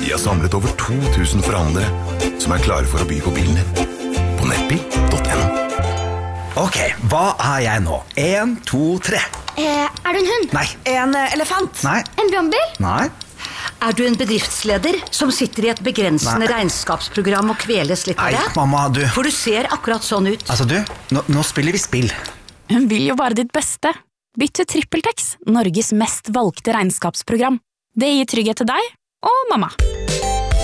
Vi har samlet over 2000 forhandlere som er klare for å by på bilen din. På nettbil.no. Ok, hva er jeg nå? 1, 2, 3. Er du en hund? Nei. En elefant? Nei. En brannbil? Nei. Er du en bedriftsleder som sitter i et begrensende regnskapsprogram og kveles litt av Nei, det? mamma, du. For du ser akkurat sånn ut. Altså, du, nå spiller vi spill. Hun vil jo bare ditt beste. Bytt til TrippelTex, Norges mest valgte regnskapsprogram. Det gir trygghet til deg og mamma.